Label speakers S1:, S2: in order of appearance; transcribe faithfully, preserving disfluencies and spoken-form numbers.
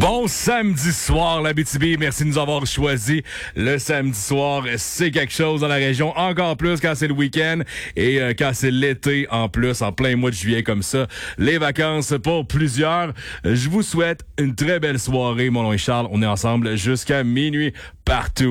S1: Bon samedi soir, l'Abitibi. Merci de nous avoir choisi. Le samedi soir, c'est quelque chose dans la région. Encore plus quand c'est le week-end et euh, quand c'est l'été en plus, en plein mois de juillet comme ça. Les vacances pour plusieurs. Je vous souhaite une très belle soirée. Mon nom est Charles. On est ensemble jusqu'à minuit partout.